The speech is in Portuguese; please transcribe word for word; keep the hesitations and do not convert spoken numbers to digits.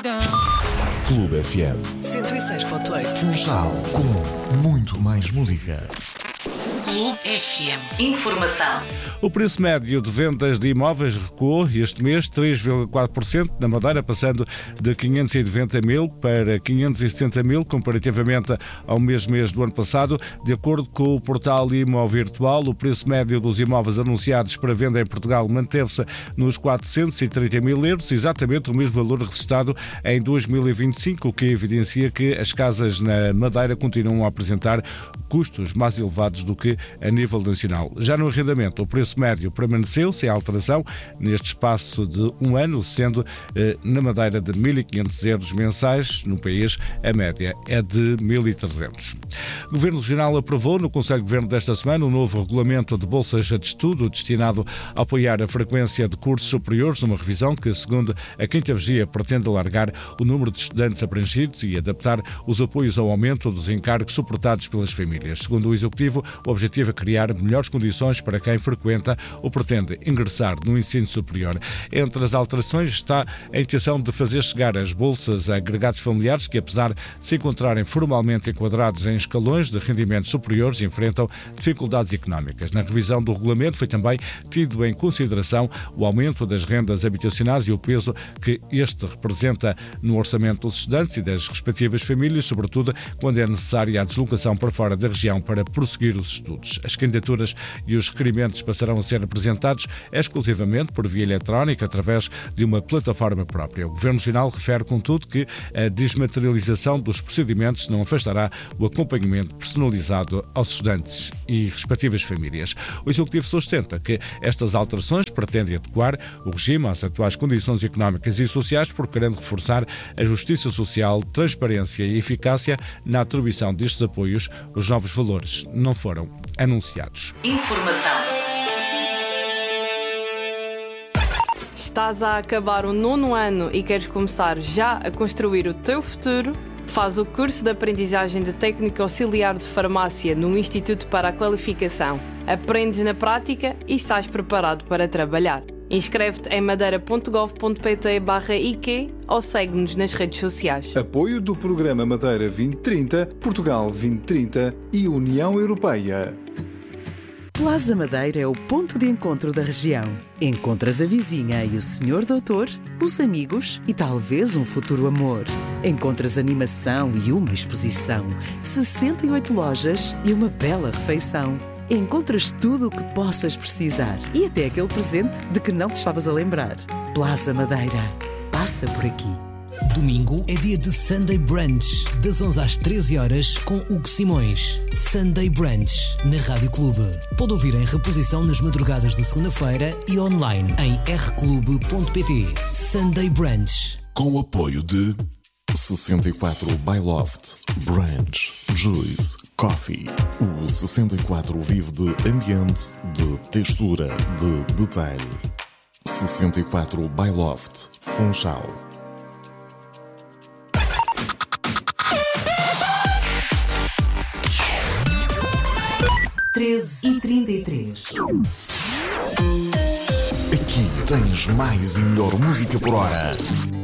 Clube F M cento e seis ponto oito. Funchal, com muito mais música. Clube F M. Informação. O preço médio de vendas de imóveis recuou este mês três vírgula quatro por cento na Madeira, passando de quinhentos e noventa mil para quinhentos e setenta mil, comparativamente ao mesmo mês do ano passado. De acordo com o portal Imo Virtual, o preço médio dos imóveis anunciados para venda em Portugal manteve-se nos quatrocentos e trinta mil euros, exatamente o mesmo valor registrado em dois mil e vinte e cinco, o que evidencia que as casas na Madeira continuam a apresentar custos mais elevados do que a nível nacional. Já no arrendamento, o preço médio permaneceu sem alteração neste espaço de um ano, sendo eh, na Madeira de mil e quinhentos euros mensais. No país, a média é de mil e trezentos. O Governo Regional aprovou no Conselho de Governo desta semana um novo regulamento de bolsas de estudo destinado a apoiar a frequência de cursos superiores, uma revisão que, segundo a Quinta Vigia, pretende alargar o número de estudantes abrangidos e adaptar os apoios ao aumento dos encargos suportados pelas famílias. Segundo o Executivo, o objetivo é criar melhores condições para quem frequenta ou pretende ingressar no ensino superior. Entre as alterações está a intenção de fazer chegar as bolsas a agregados familiares que, apesar de se encontrarem formalmente enquadrados em escalões de rendimentos superiores, enfrentam dificuldades económicas. Na revisão do regulamento foi também tido em consideração o aumento das rendas habitacionais e o peso que este representa no orçamento dos estudantes e das respectivas famílias, sobretudo quando é necessária a deslocação para fora da região para prosseguir os estudos. As candidaturas e os requerimentos passarão a ser apresentados exclusivamente por via eletrónica através de uma plataforma própria. O Governo Regional refere, contudo, que a desmaterialização dos procedimentos não afastará o acompanhamento personalizado aos estudantes e respectivas famílias. O Executivo sustenta que estas alterações pretendem adequar o regime às atuais condições económicas e sociais, procurando reforçar a justiça social, transparência e eficácia na atribuição destes apoios. Os novos valores não foram anunciados. Informação. Estás a acabar o nono ano e queres começar já a construir o teu futuro? Faz o curso de aprendizagem de técnico auxiliar de farmácia no Instituto para a Qualificação. Aprendes na prática e sais preparado para trabalhar. Inscreve-te em madeira ponto gov ponto pt barra I Q ou segue-nos nas redes sociais. Apoio do Programa Madeira vinte trinta, Portugal vinte trinta e União Europeia. Plaza Madeira é o ponto de encontro da região. Encontras a vizinha e o senhor doutor, os amigos e talvez um futuro amor. Encontras animação e uma exposição, sessenta e oito lojas e uma bela refeição. Encontras tudo o que possas precisar e até aquele presente de que não te estavas a lembrar. Plaza Madeira. Passa por aqui. Domingo é dia de Sunday Brunch, das onze às treze horas, com Hugo Simões. Sunday Brunch, na Rádio Clube. Pode ouvir em reposição nas madrugadas de segunda-feira e online em r clube ponto pt. Sunday Brunch. Com o apoio de sessenta e quatro by Loft, Brunch, Juice, Coffee. O sessenta e quatro vive de ambiente, de textura, de detalhe. sessenta e quatro by Loft, Funchal. treze e trinta e três. Aqui tens mais e melhor música por hora.